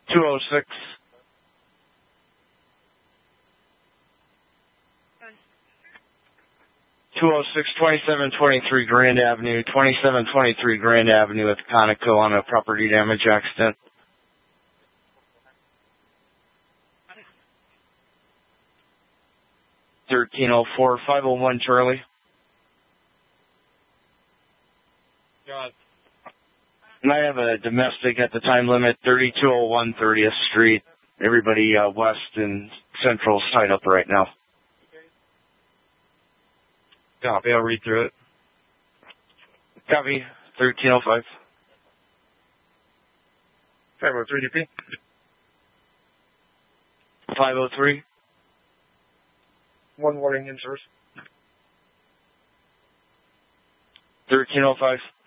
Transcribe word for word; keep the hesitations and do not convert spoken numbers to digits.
two oh six. two oh six, twenty-seven twenty-three Grand Avenue, twenty-seven twenty-three Grand Avenue at Conoco on a property damage accident. thirteen oh four, five oh one Charlie. God. And I have a domestic at the time limit, thirty-two oh one thirtieth Street. Everybody uh, west and central is tied up right now. Copy, I'll read through it. Copy, thirteen oh five. five oh three D P. five oh three. One warning in service. thirteen oh five.